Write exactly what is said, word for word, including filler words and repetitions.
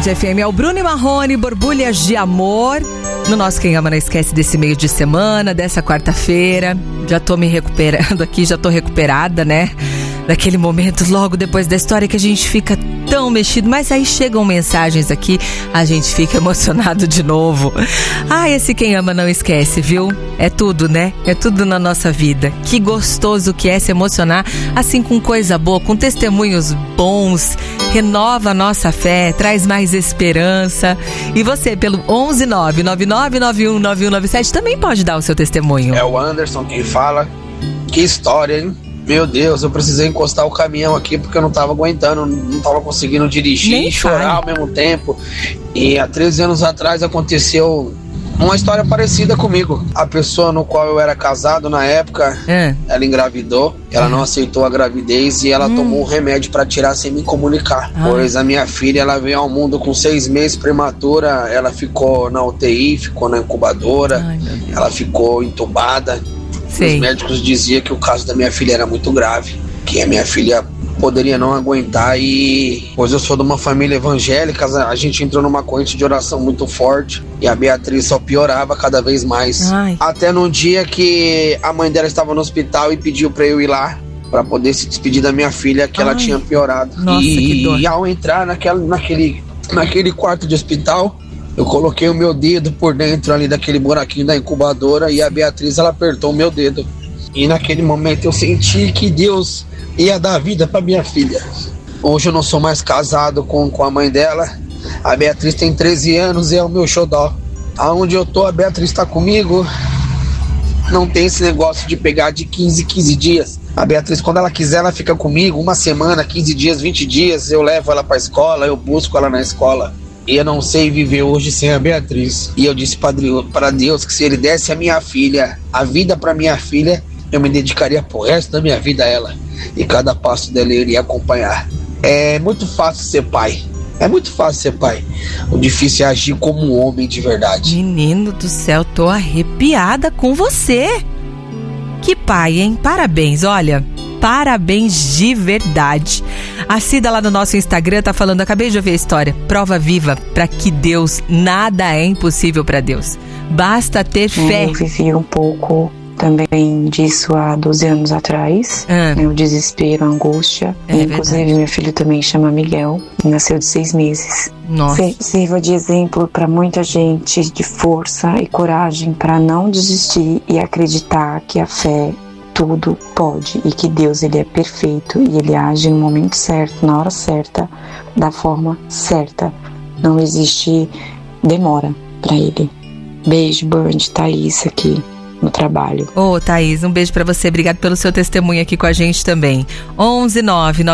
Tarde F M é o Bruno e Marrone, Borbulhas de Amor. No nosso Quem Ama Não Esquece desse meio de semana, dessa quarta-feira. Já tô me recuperando aqui, já tô recuperada, né? Daquele momento logo depois da história que a gente fica tão mexido, mas aí chegam mensagens aqui, a gente fica emocionado de novo. Ah, esse Quem Ama Não Esquece, viu? É tudo, né? É tudo na nossa vida. Que gostoso que é se emocionar assim com coisa boa, com testemunhos bons, renova a nossa fé, traz mais esperança. E você, pelo onze nove nove nove nove um nove um nove sete, também pode dar o seu testemunho. É o Anderson quem fala. Que história, hein? Meu Deus, eu precisei encostar o caminhão aqui porque eu não tava aguentando, não tava conseguindo dirigir Nem e chorar fale. ao mesmo tempo. E há treze anos atrás aconteceu uma história parecida comigo. A pessoa no qual eu era casado na época, É. ela engravidou, ela não aceitou a gravidez e ela Hum. tomou um remédio pra tirar sem me comunicar. Ah. Pois a minha filha, ela veio ao mundo com seis meses prematura, ela ficou na U T I, ficou na incubadora, Ai, meu Deus. ela ficou entubada. Sei. Os médicos diziam que o caso da minha filha era muito grave, que a minha filha poderia não aguentar e... Pois eu sou de uma família evangélica, a gente entrou numa corrente de oração muito forte e a Beatriz só piorava cada vez mais. Ai. Até no dia que a mãe dela estava no hospital e pediu pra eu ir lá pra poder se despedir da minha filha, que ela Ai. tinha piorado. Nossa, e, que dor. e ao entrar naquela, naquele, naquele quarto de hospital, eu coloquei o meu dedo por dentro ali daquele buraquinho da incubadora e a Beatriz, ela apertou o meu dedo. E naquele momento eu senti que Deus ia dar vida para minha filha. Hoje eu não sou mais casado com, com a mãe dela. A Beatriz tem treze anos e é o meu xodó. Aonde eu tô, a Beatriz tá comigo. Não tem esse negócio de pegar de quinze, quinze dias. A Beatriz, quando ela quiser, ela fica comigo uma semana, quinze dias, vinte dias. Eu levo ela pra escola, eu busco ela na escola. E eu não sei viver hoje sem a Beatriz. E eu disse para Deus que se Ele desse a minha filha, a vida para minha filha, eu me dedicaria pro resto da minha vida a ela. E cada passo dela eu iria acompanhar. É muito fácil ser pai. É muito fácil ser pai. O difícil é agir como um homem de verdade. Menino do céu, tô arrepiada com você. Que pai, hein? Parabéns, olha. Parabéns de verdade. A Cida lá no nosso Instagram tá falando, acabei de ouvir a história, prova viva pra que Deus, nada é impossível pra Deus. Basta ter fé. Eu vivi um pouco também disso há doze anos atrás. Ah. O desespero, a angústia. É Inclusive, verdade. meu filho também chama Miguel, nasceu de seis meses. Nossa. Se- Sirva de exemplo para muita gente, de força e coragem para não desistir e acreditar que a fé tudo pode e que Deus, ele é perfeito e ele age no momento certo, na hora certa, da forma certa. Não existe demora para ele. Beijo, Band, Thaís aqui no trabalho. Ô, Thaís, um beijo pra você. Obrigado pelo seu testemunho aqui com a gente também. onze nove